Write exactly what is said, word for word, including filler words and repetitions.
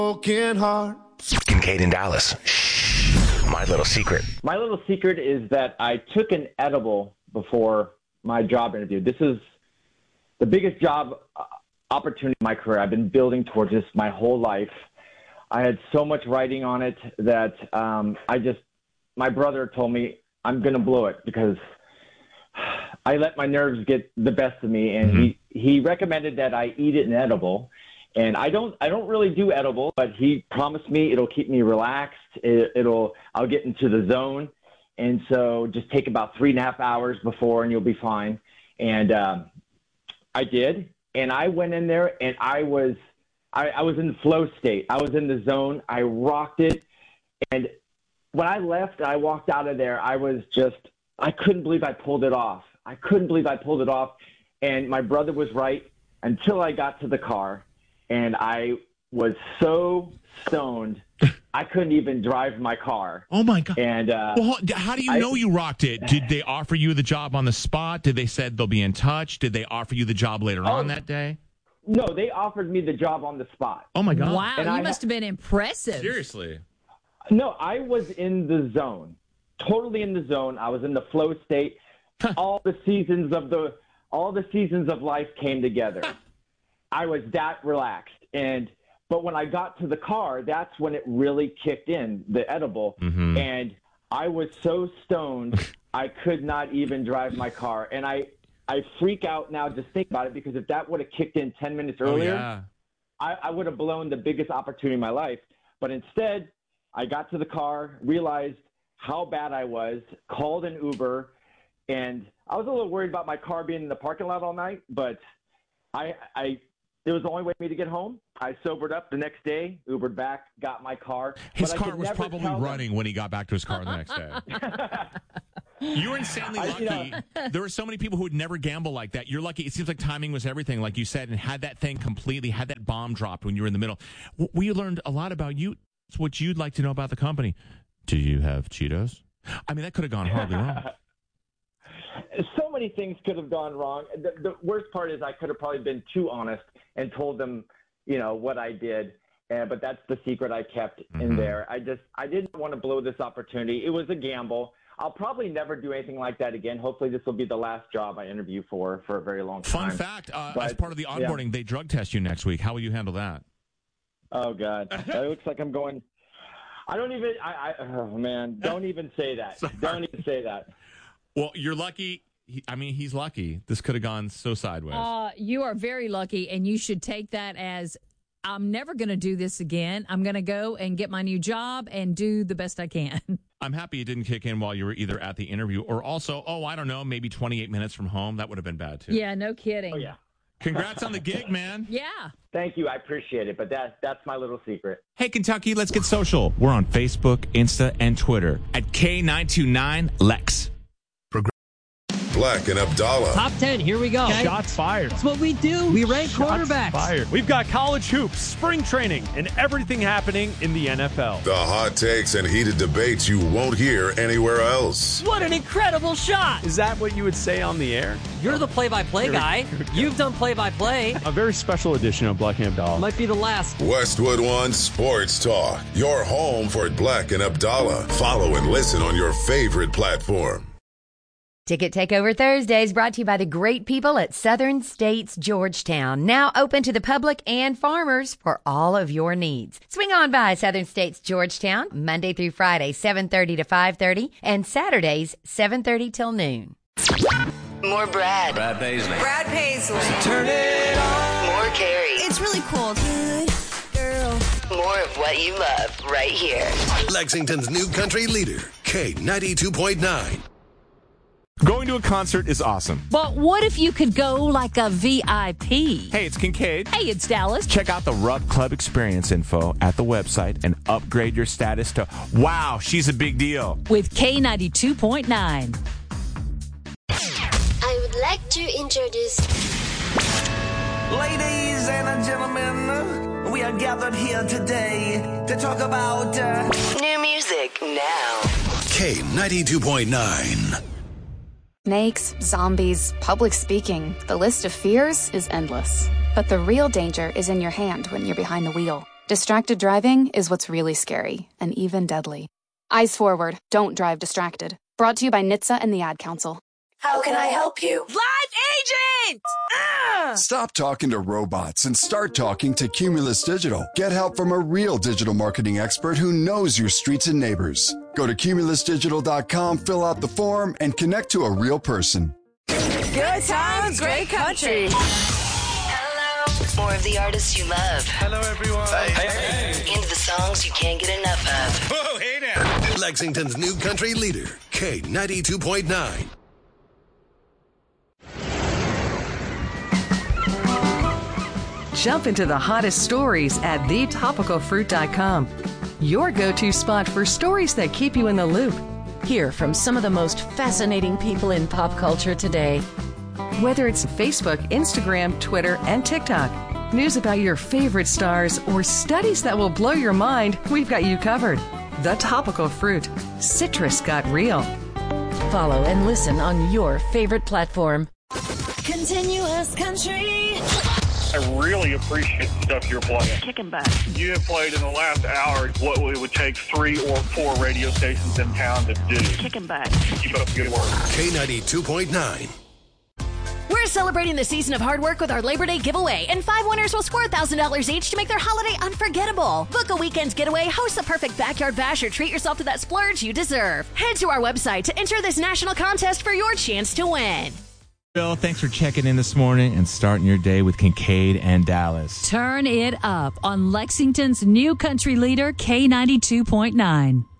broken heart. Kincaid in Dallas. Shh. My little secret. My little secret is that I took an edible before my job interview. This is the biggest job opportunity in my career. I've been building towards this my whole life. I had so much writing on it that um, I just, my brother told me I'm going to blow it because I let my nerves get the best of me. And mm-hmm. he, he recommended that I eat it in edible. And I don't, I don't really do edible, but he promised me it'll keep me relaxed. It, it'll, I'll get into the zone. And so just take about three and a half hours before and you'll be fine. And um, I did. And I went in there and I was, I, I was in the flow state. I was in the zone. I rocked it. And when I left, I walked out of there. I was just, I couldn't believe I pulled it off. I couldn't believe I pulled it off. And my brother was right until I got to the car. And I was so stoned, I couldn't even drive my car. Oh, my God. And uh, well, how do you I, know you rocked it? Did they offer you the job on the spot? Did they said they'll be in touch? Did they offer you the job later oh, on that day? No, they offered me the job on the spot. Oh, my God. Wow, and you I, must have been impressive. Seriously. No, I was in the zone, totally in the zone. I was in the flow state. all the seasons of the all the seasons of life came together. I was that relaxed. And but when I got to the car, that's when it really kicked in, the edible. Mm-hmm. And I was so stoned, I could not even drive my car. And I, I freak out now just think about it, because if that would have kicked in ten minutes earlier, oh, yeah. I, I would have blown the biggest opportunity in my life. But instead, I got to the car, realized how bad I was, called an Uber, and I was a little worried about my car being in the parking lot all night, but I, I it was the only way for me to get home. I sobered up the next day, Ubered back, got my car. His car was probably running them. when he got back to his car the next day. You were insanely lucky. I, you know, there were so many people who would never gamble like that. You're lucky. It seems like timing was everything, like you said, and had that thing completely, had that bomb dropped when you were in the middle. We learned a lot about you. It's what you'd like to know about the company. Do you have Cheetos? I mean, that could have gone horribly wrong. So many things could have gone wrong. The, the worst part is I could have probably been too honest and told them, you know, what I did. Uh, but that's the secret I kept mm-hmm. in there. I just, I didn't want to blow this opportunity. It was a gamble. I'll probably never do anything like that again. Hopefully this will be the last job I interview for, for a very long time. Fun fact, uh, but, as part of the onboarding, yeah. they drug test you next week. How will you handle that? Oh, God. It looks like I'm going, I don't even, I, I oh, man, don't even say that. Sorry. Don't even say that. Well, you're lucky. He, I mean, he's lucky. This could have gone so sideways. Uh, you are very lucky, and you should take that as, I'm never going to do this again. I'm going to go and get my new job and do the best I can. I'm happy it didn't kick in while you were either at the interview or also, oh, I don't know, maybe twenty-eight minutes from home. That would have been bad, too. Yeah, no kidding. Oh, yeah. Congrats on the gig, man. Yeah. Thank you. I appreciate it. But that, that's my little secret. Hey, Kentucky, let's get social. We're on Facebook, Insta, and Twitter at K nine two nine Lex. Black and Abdallah. Top ten, here we go. Okay. Shots fired. That's what we do. We rank Shots quarterbacks. Fired. We've got college hoops, spring training, and everything happening in the N F L. The hot takes and heated debates you won't hear anywhere else. What an incredible shot. Is that what you would say on the air? You're the play-by-play guy. You've done play-by-play. A very special edition of Black and Abdallah. Might be the last. Westwood One Sports Talk. Your home for Black and Abdallah. Follow and listen on your favorite platform. Ticket Takeover Thursdays brought to you by the great people at Southern States Georgetown. Now open to the public and farmers for all of your needs. Swing on by Southern States Georgetown, Monday through Friday, seven thirty to five thirty, and Saturdays, seven thirty till noon. More Brad. Brad Paisley. Brad Paisley. Turn it on. More Carrie. It's really cool. Good girl. More of what you love right here. Lexington's new country leader, K ninety-two point nine. Going to a concert is awesome. But what if you could go like a V I P? Hey, it's Kincaid. Hey, it's Dallas. Check out the Rupp Club experience info at the website and upgrade your status to, wow, she's a big deal. With K ninety-two point nine. I would like to introduce... Ladies and gentlemen, we are gathered here today to talk about... Uh... New music now. K ninety-two point nine. Snakes, zombies, public speaking. The list of fears is endless. But the real danger is in your hand when you're behind the wheel. Distracted driving is what's really scary and even deadly. Eyes forward, don't drive distracted. Brought to you by N H T S A and the Ad Council. How can I help you? Live agent! Ah! Stop talking to robots and start talking to Cumulus Digital. Get help from a real digital marketing expert who knows your streets and neighbors. Go to cumulus digital dot com, fill out the form, and connect to a real person. Good times, great country. Hello. More of the artists you love. Hello, everyone. Hey, hey, hey. Into the songs you can't get enough of. Whoa, hey now. Lexington's new country leader, K ninety-two point nine. Jump into the hottest stories at the topical fruit dot com. Your go-to spot for stories that keep you in the loop. Hear from some of the most fascinating people in pop culture today. Whether it's Facebook, Instagram, Twitter, and TikTok, news about your favorite stars, or studies that will blow your mind, we've got you covered. The Topical Fruit. Citrus got real. Follow and listen on your favorite platform. Continuous country. I really appreciate the stuff you're playing. Kicking back. You have played in the last hour what it would take three or four radio stations in town to do. Kicking back. Keep up the good work. K ninety-two point nine. We're celebrating the season of hard work with our Labor Day giveaway, and five winners will score one thousand dollars each to make their holiday unforgettable. Book a weekend getaway, host the perfect backyard bash, or treat yourself to that splurge you deserve. Head to our website to enter this national contest for your chance to win. Bill, thanks for checking in this morning and starting your day with Kincaid and Dallas. Turn it up on Lexington's new country leader, K ninety-two point nine.